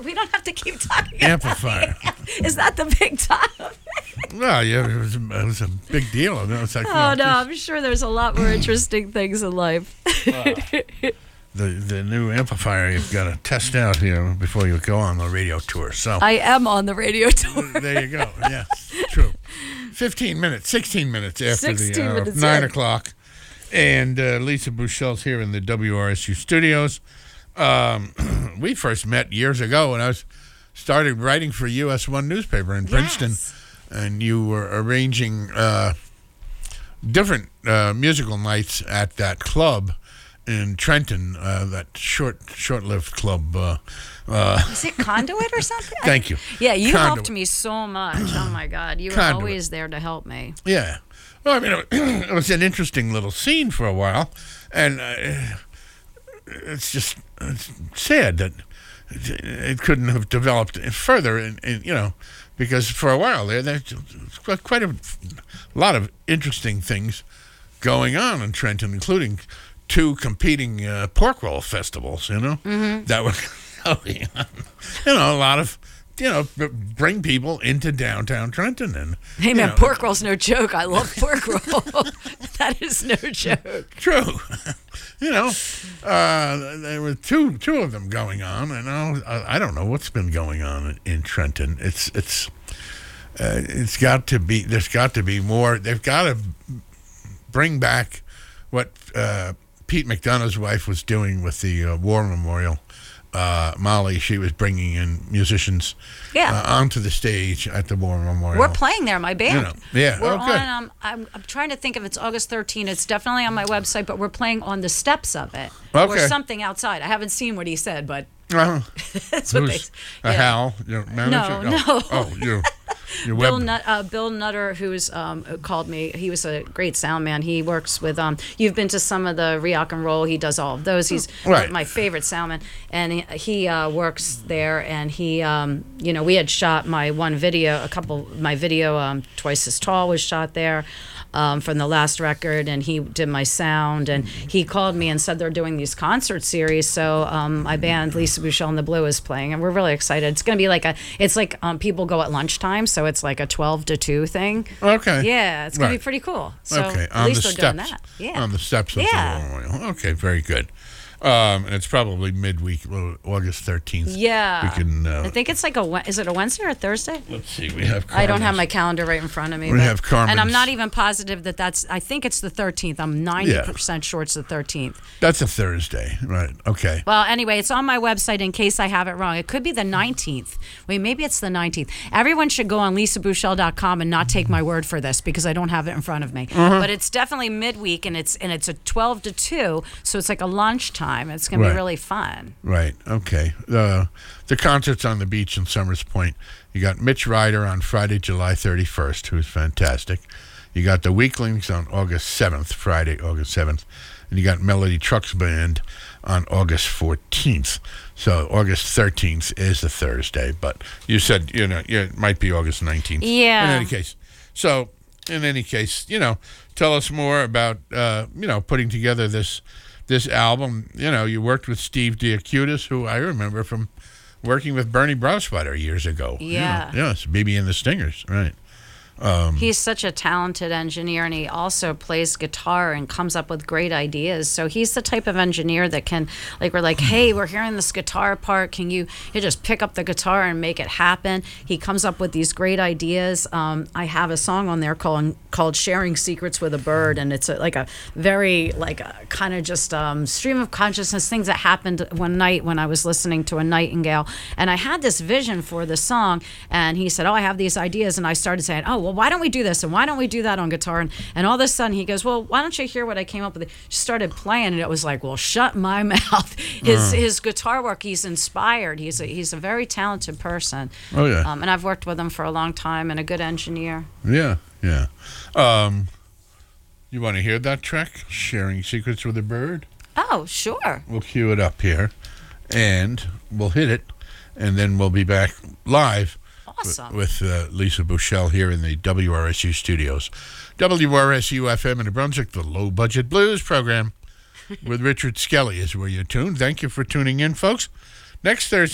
We don't have to keep talking amplifier. about it. Is that the big topic? Well, yeah, it was a big deal. And it's like, Oh, no, I'm sure there's a lot more interesting things in life. The new amplifier you've got to test out here before you go on the radio tour. So I am on the radio tour. there you go. Yeah, true. 16 minutes after 16 the minutes 9 in. o'clock. And Lisa Bouchel's here in the WRSU studios. We first met years ago when I started writing for US 1 newspaper in Princeton. And you were arranging different musical nights at that club in Trenton, that short-lived club. Is it Conduit or something? Thank you. Yeah, you Conduit. helped me so much. Oh, my God. You were Conduit. always there to help me. Yeah. Well, I mean, it was an interesting little scene for a while, and it's sad that it couldn't have developed further, and because for a while there's quite a lot of interesting things going on in Trenton, including 2 competing pork roll festivals, that were going on. A lot of, bring people into downtown Trenton. And Hey, man, pork roll's no joke. I love pork roll. That is no joke. True. There were two of them going on, and I don't know what's been going on in Trenton. It's got to be. There's got to be more. They've got to bring back what Pete McDonough's wife was doing with the War Memorial. Molly, she was bringing in musicians onto the stage at the War Memorial. We're playing there, my band. Yeah. We're good. on. I'm trying to think if it's August 13th. It's definitely on my website, but we're playing on the steps of it or something outside. I haven't seen what he said, but that's what Who's Hal, your manager? No. Oh, your Bill, web. Bill Nutter, who's called me. He was a great sound man. He works with. You've been to some of the Rock and Roll. He does all of those. He's my favorite sound man, and he works there. And he, we had shot my video. Twice as Tall was shot there. From the last record, and he did my sound, and he called me and said they're doing these concert series, so my band Lisa Bouchel and the Blue is playing, and we're really excited. It's going to be people go at lunchtime, so it's like a 12 to 2 thing. Okay. Yeah, it's going to be pretty cool. So okay, at least they're doing that. Yeah. On the steps of the Memorial. Okay, very good. And it's probably midweek, August 13th. Yeah. We can. I think it's like is it a Wednesday or a Thursday? Let's see. We have. I don't have my calendar right in front of me. We have Carmen's. And I'm not even positive that's. I think it's the 13th. I'm 90% sure it's the 13th. That's a Thursday, right? Okay. Well, anyway, it's on my website in case I have it wrong. It could be the 19th. Wait, maybe it's the 19th. Everyone should go on lisabouchel.com and not take my word for this because I don't have it in front of me. But it's definitely midweek, and it's a 12 to 2, so it's like a lunchtime. It's going to be really fun. Right. Okay. The concerts on the beach in Summers Point. You got Mitch Ryder on Friday, July 31st, who's fantastic. You got the Weaklings on Friday, August 7th. And you got Melody Trucks Band on August 14th. So August 13th is the Thursday, but you said, it might be August 19th. Yeah. In any case, tell us more about, putting together this album. You worked with Steve Diacutis, who I remember from working with Bernie Brausweider years ago. Yeah. Yes, BB and the Stingers, right. He's such a talented engineer, and he also plays guitar and comes up with great ideas. So he's the type of engineer that can, we're like, hey, we're hearing this guitar part. Can you just pick up the guitar and make it happen? He comes up with these great ideas. I have a song on there called Sharing Secrets with a Bird, and it's a very kind of just stream of consciousness, things that happened one night when I was listening to a nightingale. And I had this vision for the song, and he said, I have these ideas. And I started saying, well, why don't we do this and why don't we do that on guitar? And all of a sudden he goes, well, why don't you hear what I came up with? Just started playing, and it was like, well, shut my mouth. His guitar work, he's inspired. He's a very talented person. Oh yeah. And I've worked with him for a long time, and a good engineer. Yeah. You want to hear that track, Sharing Secrets with a Bird? Oh, sure. We'll cue it up here, and we'll hit it, and then we'll be back live. Awesome. With Lisa Bouchel here in the WRSU studios. WRSU-FM in New Brunswick, the Low Budget Blues program with Richard Skelly is where you're tuned. Thank you for tuning in, folks. Next Thursday